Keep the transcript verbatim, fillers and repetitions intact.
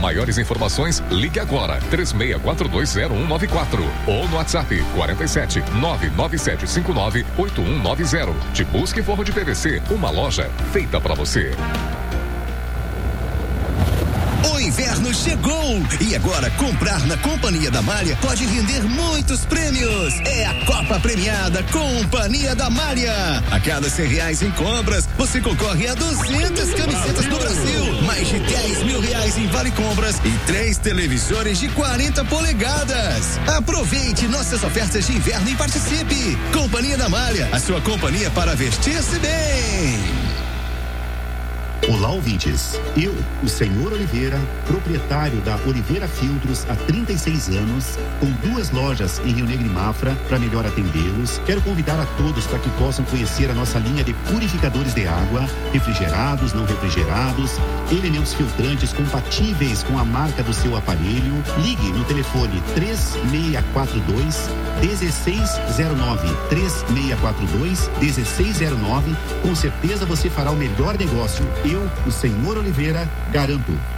maiores informações, ligue agora três seis quatro dois zero um nove quatro ou no WhatsApp quarenta e sete, nove nove sete cinco nove, oito um nove zero. Te Busque Forro de P V C, uma loja feita pra você. O inverno chegou e agora comprar na Companhia da Malha pode render muitos prêmios. É a Copa Premiada Companhia da Malha. A cada cem reais em compras, você concorre a duzentas camisetas do Brasil, mais de dez mil reais em vale compras e três televisores de quarenta polegadas. Aproveite nossas ofertas de inverno e participe. Companhia da Malha, a sua companhia para vestir-se bem. Olá, ouvintes. Eu, o senhor Oliveira, proprietário da Oliveira Filtros há trinta e seis anos, com duas lojas em Rio Negro e Mafra, para melhor atendê-los, quero convidar a todos para que possam conhecer a nossa linha de purificadores de água, refrigerados, não refrigerados, elementos filtrantes compatíveis com a marca do seu aparelho. Ligue no telefone três seis quatro dois, um seis zero nove, três seis quatro dois, um seis zero nove. Com certeza você fará o melhor negócio. Eu, o senhor Oliveira, garanto.